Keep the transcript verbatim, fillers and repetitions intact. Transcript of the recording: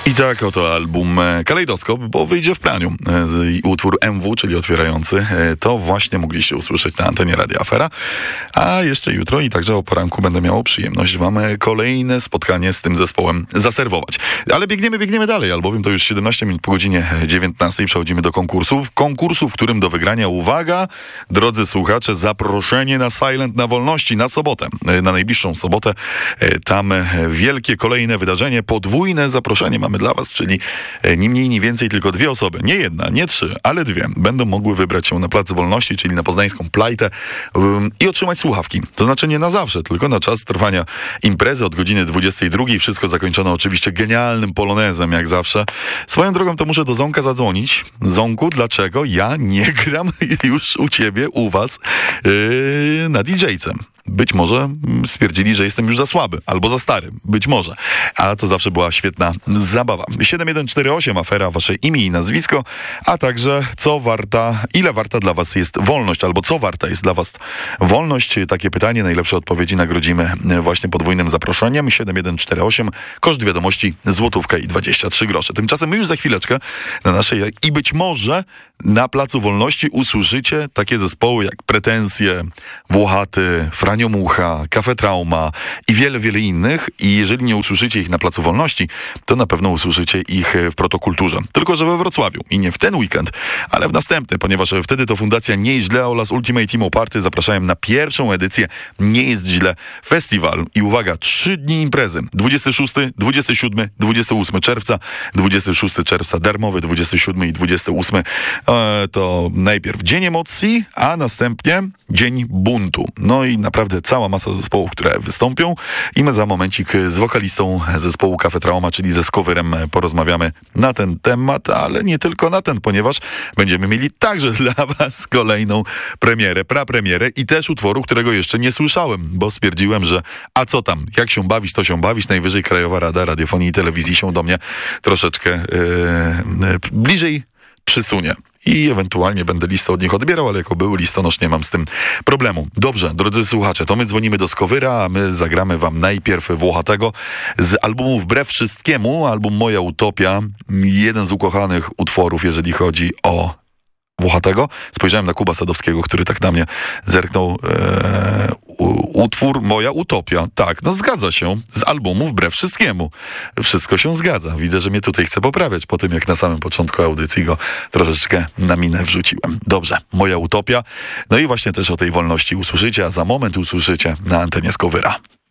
I tak oto album Kalejdoskop, bo wyjdzie w praniu. Utwór M W, czyli otwierający, to właśnie mogliście usłyszeć na antenie Radia Afera. A jeszcze jutro i także o poranku będę miał przyjemność wam kolejne spotkanie z tym zespołem zaserwować. Ale biegniemy, biegniemy dalej, albowiem to już siedemnaście minut po godzinie dziewiętnastej przechodzimy do konkursów. Konkursu, w którym do wygrania, uwaga, drodzy słuchacze, zaproszenie na Silent na Wolności na sobotę. Na najbliższą sobotę. Tam wielkie kolejne wydarzenie, podwójne zaproszenie mamy dla was, czyli ni mniej, ni więcej, tylko dwie osoby. Nie jedna, nie trzy, ale dwie. Będą mogły wybrać się na Plac Wolności, czyli na poznańską Plajtę um, i otrzymać słuchawki. To znaczy nie na zawsze, tylko na czas trwania imprezy od godziny dwudziestej drugiej. Wszystko zakończone oczywiście genialnym polonezem, jak zawsze. Swoją drogą to muszę do Zonka zadzwonić. Zonku, dlaczego ja nie gram już u ciebie, u was yy, na didżejce? Być może stwierdzili, że jestem już za słaby, albo za stary. Być może. A to zawsze była świetna zabawa. siedem jeden cztery osiem, afera, wasze imię i nazwisko, a także co warta, ile warta dla was jest wolność, albo co warta jest dla was wolność. Takie pytanie, najlepsze odpowiedzi nagrodzimy właśnie podwójnym zaproszeniem. siedem jeden cztery osiem, koszt wiadomości złotówka i dwadzieścia trzy grosze. Tymczasem my już za chwileczkę na naszej, i być może na Placu Wolności usłyszycie takie zespoły jak Pretensje, Włochaty, Franio Mucha, Cafe Trauma i wiele, wiele innych. I jeżeli nie usłyszycie ich na Placu Wolności, to na pewno usłyszycie ich w Protokulturze. Tylko że we Wrocławiu. I nie w ten weekend, ale w następny, ponieważ wtedy to Fundacja Nie jest źle oraz Ultimate Team Party zapraszają na pierwszą edycję Nie jest źle festiwal. I uwaga, trzy dni imprezy. dwudziestego szóstego, dwudziestego siódmego, dwudziestego ósmego czerwca. dwudziestego szóstego czerwca darmowy, dwudziestego siódmego i dwudziestego ósmego e, to najpierw Dzień Emocji, a następnie Dzień Buntu. No i naprawdę cała masa zespołów, które wystąpią. I my za momencik z wokalistą zespołu Cafe Trauma, czyli ze Skowyrem, porozmawiamy na ten temat, ale nie tylko na ten, ponieważ będziemy mieli także dla was kolejną premierę, prapremierę i też utworu, którego jeszcze nie słyszałem, bo stwierdziłem, że a co tam, jak się bawić, to się bawić. Najwyżej Krajowa Rada Radiofonii i Telewizji się do mnie troszeczkę yy, yy, bliżej przysunie. I ewentualnie będę listę od nich odbierał, ale jako były listonosz nie mam z tym problemu. Dobrze, drodzy słuchacze, to my dzwonimy do Skowyra, a my zagramy wam najpierw Włochatego z albumu Wbrew Wszystkiemu, album Moja Utopia, jeden z ukochanych utworów, jeżeli chodzi o Włochatego. Spojrzałem na Kuba Sadowskiego, który tak na mnie zerknął. Eee, utwór Moja Utopia. Tak, no zgadza się. Z albumu Wbrew Wszystkiemu. Wszystko się zgadza. Widzę, że mnie tutaj chce poprawiać po tym, jak na samym początku audycji go troszeczkę na minę wrzuciłem. Dobrze, Moja Utopia. No i właśnie też o tej wolności usłyszycie, a za moment usłyszycie na antenie Skowyra.